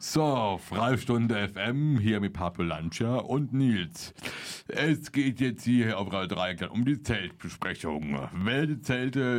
So, Freistunde FM, hier mit Pablo Lancia und Nils. Es geht jetzt hier auf Radio Dreieckland um die Zeltbesprechung. Welche Zelte